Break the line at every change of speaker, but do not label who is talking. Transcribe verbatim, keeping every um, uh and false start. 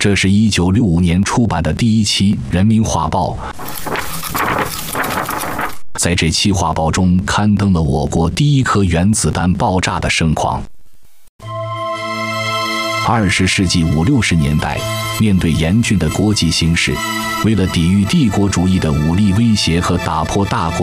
这是一九六五年出版的第一期《人民画报》。在这期画报中刊登了我国第一颗原子弹爆炸的盛况。二十世纪五六十年代，面对严峻的国际形势，为了抵御帝国主义的武力威胁和打破大国